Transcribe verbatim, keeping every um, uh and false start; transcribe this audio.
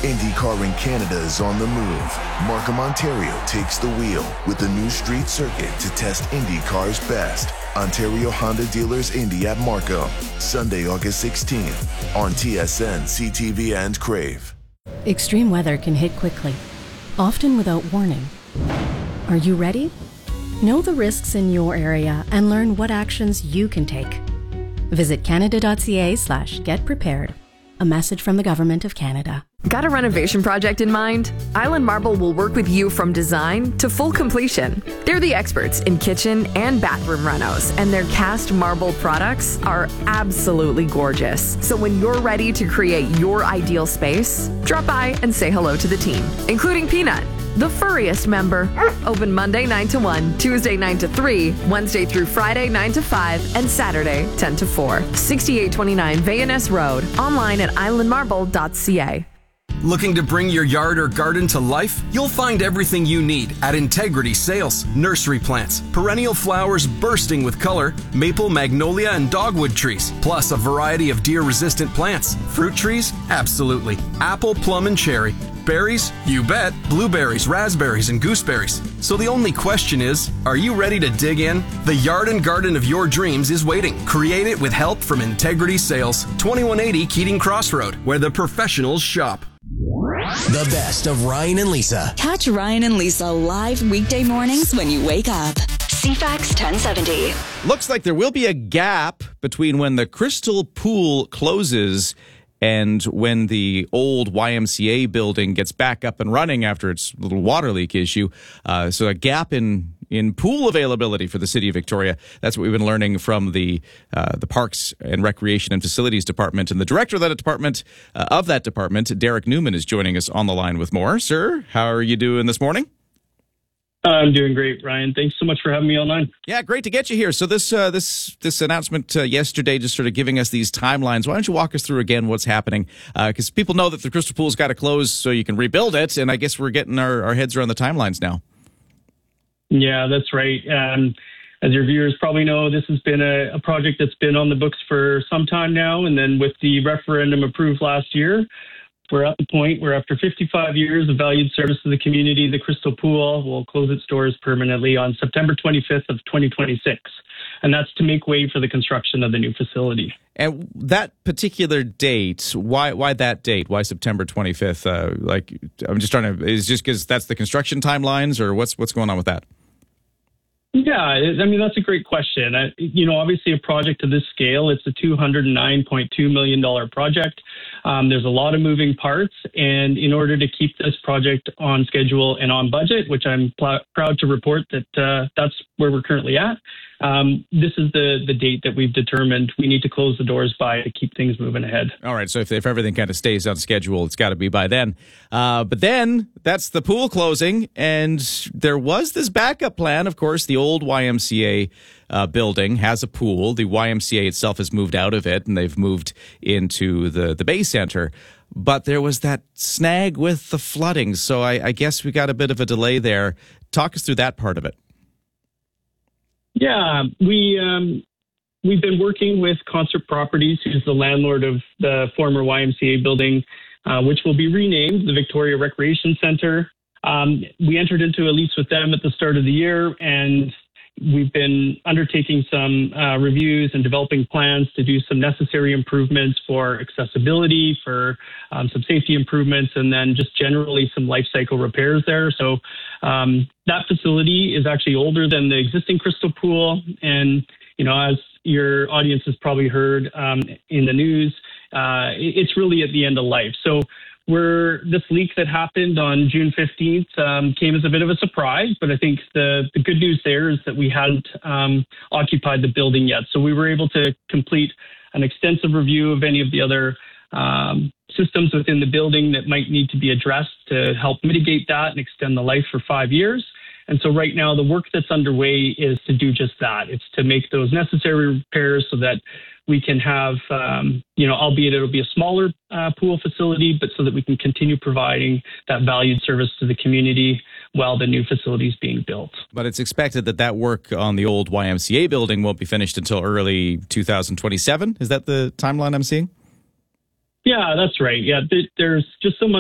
IndyCar in Canada is on the move. Markham, Ontario takes the wheel with the new street circuit to test IndyCar's best. Ontario Honda Dealers Indy at Markham, Sunday, August sixteenth on T S N, C T V, and Crave. Extreme weather can hit quickly, often without warning. Are you ready? Know the risks in your area and learn what actions you can take. Visit canada.ca slash get prepared. A message from the Government of Canada. Got a renovation project in mind? Island Marble will work with you from design to full completion. They're the experts in kitchen and bathroom renos, and their cast marble products are absolutely gorgeous. So when you're ready to create your ideal space, drop by and say hello to the team, including Peanut, the furriest member. Open Monday nine to one, Tuesday nine to three, Wednesday through Friday nine to five, and Saturday ten to four. sixty-eight twenty-nine Van Ness Road. Online at island marble dot c a. Looking to bring your yard or garden to life? You'll find everything you need at Integrity Sales. Nursery plants, perennial flowers bursting with color, maple, magnolia, and dogwood trees, plus a variety of deer-resistant plants. Fruit trees? Absolutely. Apple, plum, and cherry. Berries? You bet. Blueberries, raspberries, and gooseberries. So the only question is, are you ready to dig in? The yard and garden of your dreams is waiting. Create it with help from Integrity Sales. twenty-one eighty Keating Crossroad, where the professionals shop. The best of Ryan and Lisa. Catch Ryan and Lisa live weekday mornings when you wake up. C FAX ten seventy. Looks like there will be a gap between when the Crystal Pool closes and when the old Y M C A building gets back up and running after its little water leak issue. Uh, so a gap in in pool availability for the City of Victoria. That's what we've been learning from the uh, the Parks and Recreation and Facilities Department. And the director of that department, uh, of that department, Derek Newman, is joining us on the line with more. Sir, how are you doing this morning? I'm doing great, Ryan. Thanks so much for having me online. Yeah, great to get you here. So this uh, this this announcement uh, yesterday, just sort of giving us these timelines. Why don't you walk us through again what's happening? Because uh, people know that the Crystal Pool's got to close so you can rebuild it, and I guess we're getting our, our heads around the timelines now. Yeah, that's right. Um, as your viewers probably know, this has been a, a project that's been on the books for some time now, and then with the referendum approved last year, we're at the point where after fifty-five years of valued service to the community, the Crystal Pool will close its doors permanently on September twenty-fifth of twenty twenty-six. And that's to make way for the construction of the new facility. And that particular date, why why that date? Why September twenty-fifth? Uh, like, I'm just trying to, is it just because that's the construction timelines, or what's what's going on with that? Yeah, I mean, that's a great question. I, you know, obviously a project of this scale, it's a two hundred nine point two million dollars project. Um, there's a lot of moving parts. And in order to keep this project on schedule and on budget, which I'm pl- proud to report that uh, that's where we're currently at, um, this is the, the date that we've determined we need to close the doors by to keep things moving ahead. All right. So if, if everything kind of stays on schedule, it's got to be by then. Uh, but then that's the pool closing. And there was this backup plan, of course, the old Y M C A uh, building has a pool. The Y M C A itself has moved out of it, and they've moved into the, the Bay Center. But there was that snag with the flooding. So I, I guess we got a bit of a delay there. Talk us through that part of it. Yeah, we, um, we've been working with Concert Properties, who's the landlord of the former Y M C A building, uh, which will be renamed the Victoria Recreation Centre. Um, we entered into a lease with them at the start of the year, and we've been undertaking some uh, reviews and developing plans to do some necessary improvements for accessibility, for um, some safety improvements, and then just generally some life cycle repairs there. So um, that facility is actually older than the existing Crystal Pool. And, you know, as your audience has probably heard um, in the news, uh, it's really at the end of life. So Where this leak that happened on June fifteenth um, came as a bit of a surprise, but I think the, the good news there is that we hadn't um, occupied the building yet. So we were able to complete an extensive review of any of the other um, systems within the building that might need to be addressed to help mitigate that and extend the life for five years. And so right now the work that's underway is to do just that. It's to make those necessary repairs so that we can have, um, you know, albeit it'll be a smaller uh, pool facility, but so that we can continue providing that valued service to the community while the new facility is being built. But it's expected that that work on the old Y M C A building won't be finished until early two thousand twenty-seven. Is that the timeline I'm seeing? Yeah, that's right. Yeah, there's just some